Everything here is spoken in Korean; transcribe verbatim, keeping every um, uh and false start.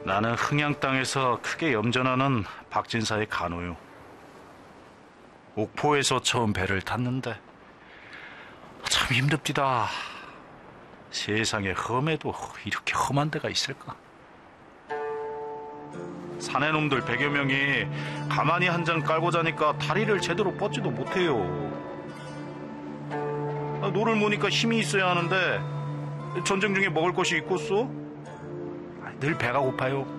나는 흥양 땅에서 크게 염전하는 박진사의 간호요. 옥포에서 처음 배를 탔는데 참 힘듭디다. 세상에 험해도 이렇게 험한 데가 있을까? 사내 놈들 백여 명이 가만히 한 잔 깔고 자니까 다리를 제대로 뻗지도 못해요. 노를 모니까 힘이 있어야 하는데 전쟁 중에 먹을 것이 있겠소? 늘 배가 고파요.